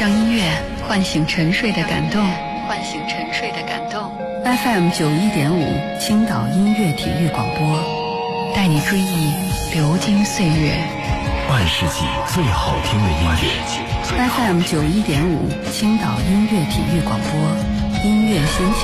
让音乐唤醒沉睡的感动，唤醒沉睡的感动。FM 91.5青岛音乐体育广播，带你追忆流金岁月， 半世纪最好听的音乐。 FM 91.5青岛音乐体育广播，音乐先